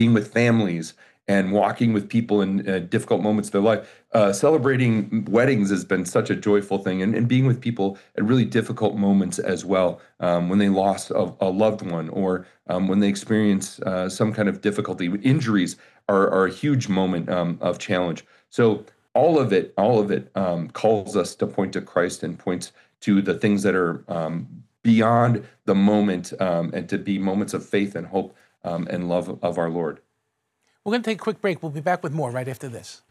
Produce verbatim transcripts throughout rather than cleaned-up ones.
being with families and walking with people in uh, difficult moments of their life. Uh, celebrating weddings has been such a joyful thing, and, and being with people at really difficult moments as well, um, when they lost a, a loved one or um, when they experience uh, some kind of difficulty. Injuries are, are a huge moment um, of challenge. So all of it, all of it um, calls us to point to Christ and points to the things that are um, beyond the moment, um, and to be moments of faith and hope um, and love of our Lord. We're going to take a quick break. We'll be back with more right after this.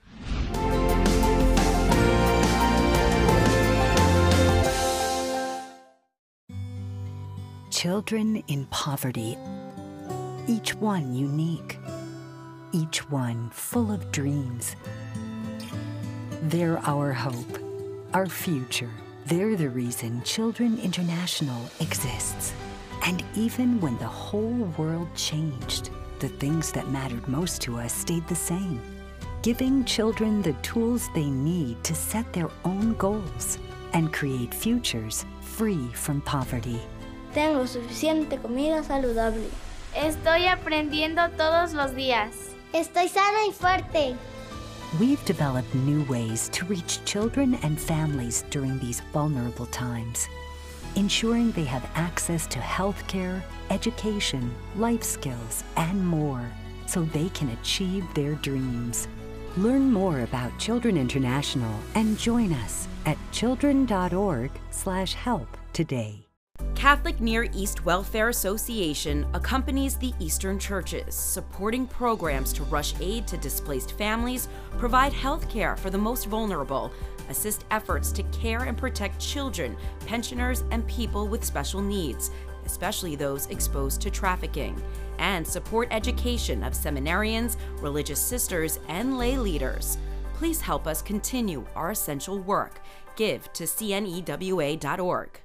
Children in poverty, each one unique, each one full of dreams. They're our hope, our future. They're the reason Children International exists. And even when the whole world changed, the things that mattered most to us stayed the same, giving children the tools they need to set their own goals and create futures free from poverty. Tengo suficiente comida saludable. Estoy aprendiendo todos los días. Estoy sana y fuerte. We've developed new ways to reach children and families during these vulnerable times, ensuring they have access to health care, education, life skills, and more, so they can achieve their dreams. Learn more about Children International and join us at children dot org slash help today. Catholic Near East Welfare Association accompanies the Eastern churches, supporting programs to rush aid to displaced families, provide health care for the most vulnerable, assist efforts to care and protect children, pensioners, and people with special needs, especially those exposed to trafficking, and support education of seminarians, religious sisters, and lay leaders. Please help us continue our essential work. Give to C N E W A dot org.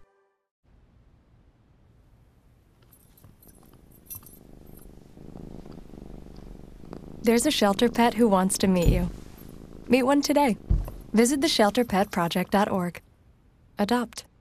There's a shelter pet who wants to meet you. Meet one today. Visit the shelter pet project dot org. Adopt.